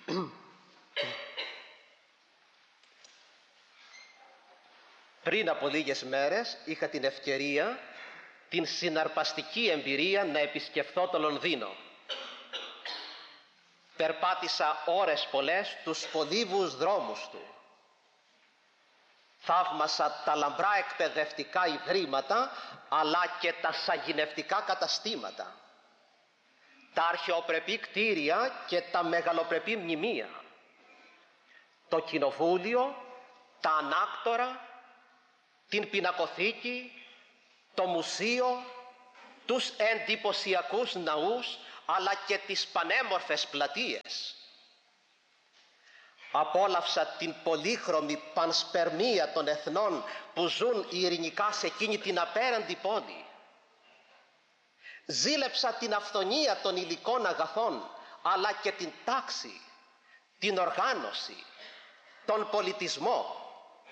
Πριν από λίγες μέρες είχα την ευκαιρία, την συναρπαστική εμπειρία να επισκεφθώ το Λονδίνο. Περπάτησα ώρες πολλές τους φωλίβους δρόμους του. Θαύμασα τα λαμπρά εκπαιδευτικά ιδρύματα, αλλά και τα σαγηνευτικά καταστήματα, τα αρχαιοπρεπή κτίρια και τα μεγαλοπρεπή μνημεία, το κοινοβούλιο, τα ανάκτορα, την πινακοθήκη, το μουσείο, τους εντυπωσιακούς ναούς, αλλά και τις πανέμορφες πλατείες. Απόλαυσα την πολύχρωμη πανσπερμία των εθνών που ζουν ειρηνικά σε εκείνη την απέραντη πόλη. Ζήλεψα την αυθονία των υλικών αγαθών, αλλά και την τάξη, την οργάνωση, τον πολιτισμό.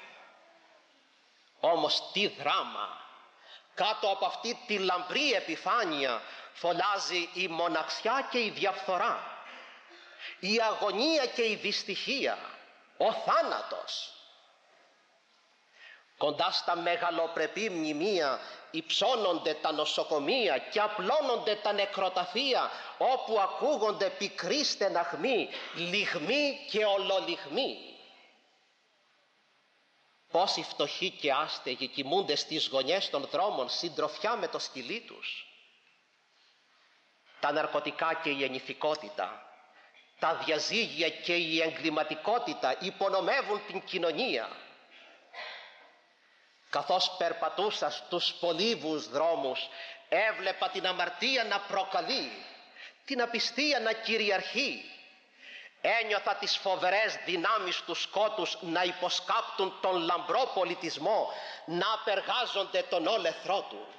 Όμως τι δράμα! Κάτω από αυτή τη λαμπρή επιφάνεια φωλάζει η μοναξιά και η διαφθορά, η αγωνία και η δυστυχία, ο θάνατος. Κοντά στα μεγαλοπρεπή μνημεία υψώνονται τα νοσοκομεία και απλώνονται τα νεκροταφεία, όπου ακούγονται πικροί στεναχμοί, λυγμοί και ολολυγμοί. Πόσοι φτωχοί και άστεγοι κοιμούνται στις γωνιές των δρόμων συντροφιά με το σκυλί τους. Τα ναρκωτικά και η ενηθικότητα, τα διαζύγια και η εγκληματικότητα υπονομεύουν την κοινωνία. Καθώς περπατούσα στους πολύβους δρόμους, έβλεπα την αμαρτία να προκαλεί, την απιστία να κυριαρχεί. Ένιωθα τις φοβερές δυνάμεις του σκότους να υποσκάπτουν τον λαμπρό πολιτισμό, να απεργάζονται τον όλεθρό του.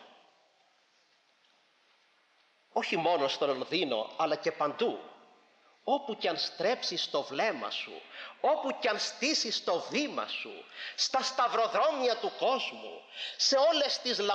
Όχι μόνο στο Λονδίνο, αλλά και παντού. Όπου κι αν στρέψεις το βλέμμα σου, όπου κι αν στήσεις το βήμα σου, στα σταυροδρόμια του κόσμου, σε όλες τις